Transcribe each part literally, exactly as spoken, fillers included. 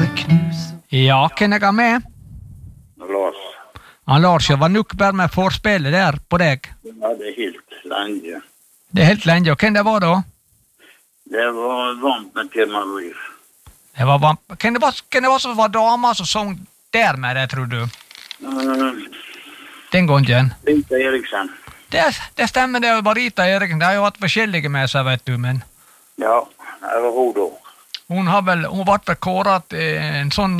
Ja, hvem jeg har med? Lars. Han Lars, jeg var nok bare med forspillet der på deg. Ja, det er helt lenge. Det er helt lenge, og hvem det var da? Det var varmt med Tema Reef. Det var varmt. Hvem det var, hvem det var som var dama som sang der med det, tror du? Uh, Den gangen. Rita Eriksen. Det, det stemmer, det var Rita Eriksen. Det har jo hatt forskjellige med seg, vet du, men... Ja, det var hun da. Hun har vel, hun ble vel kåret en sånn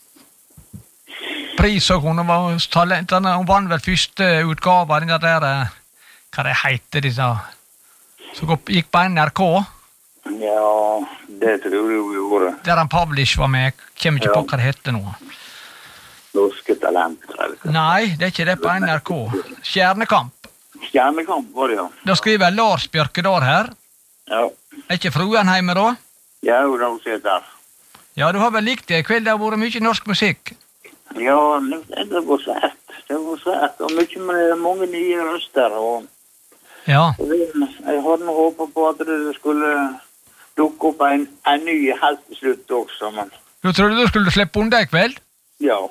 pris, og hun var talent, hun vann vel første utgave av den der, hva det heter de sa, som gikk på N R K. Ja, det tror jeg vi gjorde. Der han Pavlish var med, kommer ikke Ja. på hva det heter nå. Norske talenter. Eller? Nei, det er ikke det på N R K. Stjernekamp. Stjernekamp var det, ja. Da skriver Lars Bjørkedal her. Ja. Er ikke fruen hjemme da? Ja, hun har sett der. Ja, du har vel likt det i kveld, det har vært mye norsk musikk. Ja, det var svært. Det var svært. Og mye med mange nye røster. Og Ja, jeg hadde håpet på at det skulle dukke opp en, en ny helt til slutt også, men du trodde du skulle slippe unna i kveld? ja.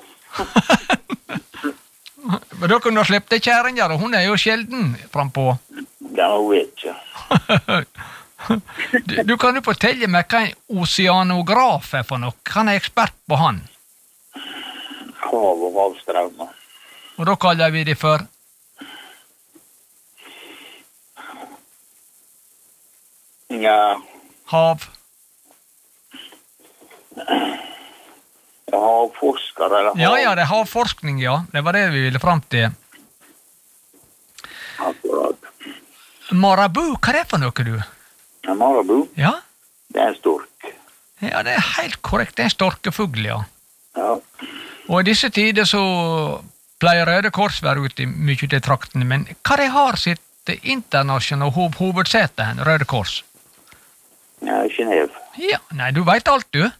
Men da kunne du ha slippet kjæringa, og hun er jo sjelden frampå. Det var hun ikke. Du, du kan jo fortelle meg hva en oceanograf er for noe. Han er ekspert på han. Hav og havstrømmer. Og da kaller vi det for Ja, hav. havforsker eller hav. Ja, ja, det er havforskning, ja. Det var det vi ville fram til. Akkurat. Marabu, hva er det for noe, du? Ja, Marabu, Ja, det er en stork. ja det er helt korrekt. Det er en storkefugl, ja. Ja. Og i disse tider så pleier Røde Kors være ute i mye til traktene, men hva det har sitt internasjonale hov hovedsete hen, Røde Kors? Ja, Genève. Ja, nei, du vet alt, du.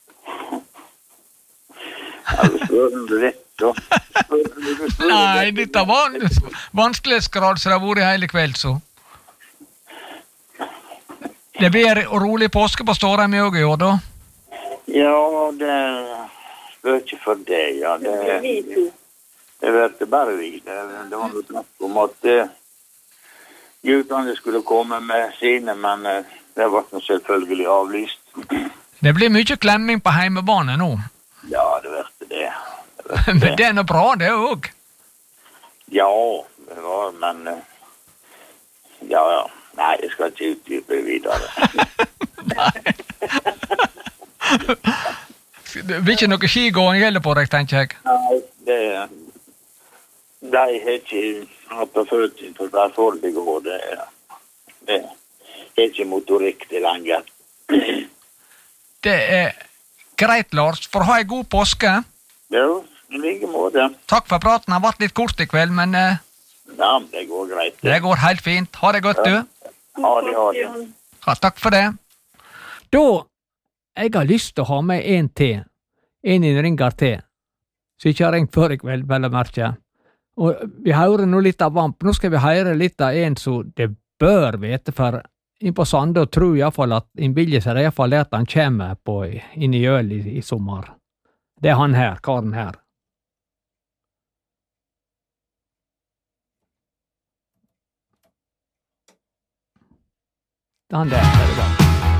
Ja, du spør om du vet, da. Nei, dette var vanskelighetsgrad som det har vært hele kveld, så. Det blir rolig påske på Stårheim i år, da. Ja, det spør ikke for det, ja. Det, det vet bare vi. Det, det var noe snakk om at uh, guttene skulle komme med sine, men uh, det var noe selvfølgelig avlyst. Det blir mye klemming på heimebane nå. Ja, det vet det. det vet Men det er noe bra, det òg. Ja, det var, men uh, ja, ja. Nei, jeg skal ikke utdype det videre. Nei. Det blir ikke noe skigåing heller på deg, tenker jeg. Nei, det de har ikke hatt på fødsel for hver forhold det går. Det, det er ikke motorikk det lenger. Det er greit, Lars. For å ha en god påske. Ja, i like måte. Takk for praten. Den har vært litt kort i kveld, men eh, Ja, det går greit. det går helt fint. Ha det godt, du. Ha det, ha det. Ja, takk for det. Da, jeg har lyst til å ha med en til. En innringer til. Så ikke har ringt før i kveld, vel å merke. Og vi hører nå litt av Vamp. Nå skal vi høre litt av en som det bør vite, for inn på Sande og tror i hvert fall at innbilger seg i hvert fall at han kommer på inn i øl i, i sommer. Det er han her, karen her. Det er han der, er det da.